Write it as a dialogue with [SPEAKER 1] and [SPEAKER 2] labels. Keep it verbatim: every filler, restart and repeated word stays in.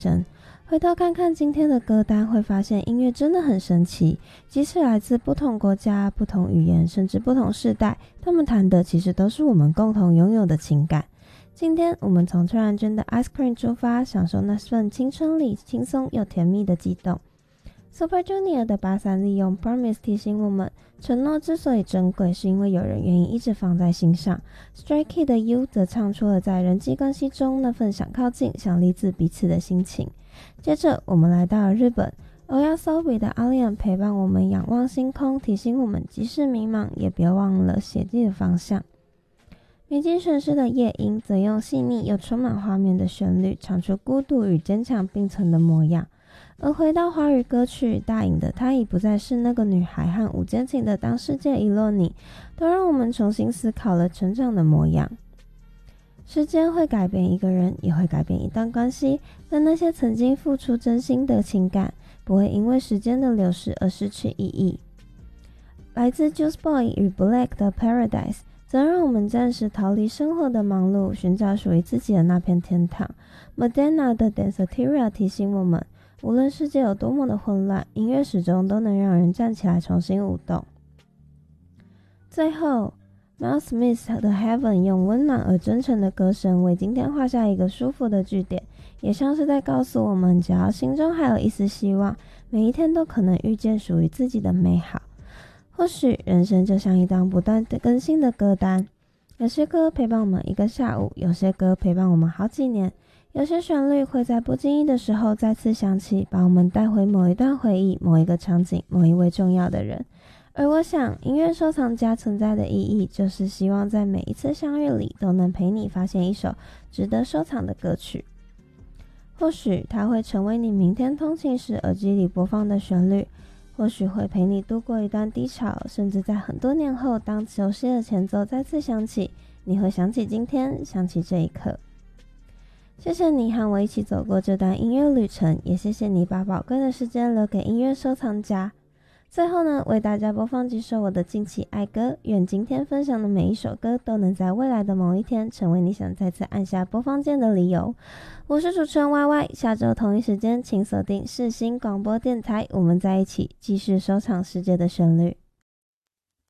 [SPEAKER 1] 回头看看今天的歌单，会发现音乐真的很神奇，即使来自不同国家、不同语言，甚至不同世代，他们谈的其实都是我们共同拥有的情感。今天我们从崔然娟的 Ice Cream 出发，享受那份青春里轻松又甜蜜的悸动。Super Junior 的八三利用 Promise 提醒我们，承诺之所以珍贵，是因为有人愿意一直放在心上。Stray Kids 的 You 则唱出了在人际关系中那份想靠近、想离自彼此的心情。接着我们来到了日本， Oyasobi 的 Alien 陪伴我们仰望星空，提醒我们即使迷茫，也别忘了写记的方向。米津玄师的夜莺则用细腻又充满画面的旋律，唱出孤独与坚强并存的模样。而回到华语歌曲，大颖的她已不再是那个女孩和吴坚情的当世界遗落你，都让我们重新思考了成长的模样。时间会改变一个人，也会改变一段关系，但那些曾经付出真心的情感，不会因为时间的流逝而失去意义。来自 Juice boy 与 Black 的 Paradise 则让我们暂时逃离生活的忙碌，寻找属于自己的那片天堂。 Madonna 的 Danceteria 提醒我们，无论世界有多么的混乱，音乐始终都能让人站起来重新舞动。最后 Miles Smith 的 Heaven 用温暖而真诚的歌声为今天画下一个舒服的句点，也像是在告诉我们，只要心中还有一丝希望，每一天都可能遇见属于自己的美好。或许人生就像一张不断的更新的歌单，有些歌陪伴我们一个下午，有些歌陪伴我们好几年，有些旋律会在不经意的时候再次响起，把我们带回某一段回忆、某一个场景、某一位重要的人。而我想，音乐收藏家存在的意义，就是希望在每一次相遇里，都能陪你发现一首值得收藏的歌曲。或许它会成为你明天通勤时耳机里播放的旋律，或许会陪你度过一段低潮，甚至在很多年后，当熟悉的前奏再次响起，你会想起今天，想起这一刻。谢谢你和我一起走过这段音乐旅程，也谢谢你把宝贵的时间留给音乐收藏家。最后呢，为大家播放几首我的近期爱歌，愿今天分享的每一首歌都能在未来的某一天成为你想再次按下播放键的理由。我是主持人 Y Y， 下周同一时间请锁定世新广播电台，我们在一起继续收藏世界的旋律。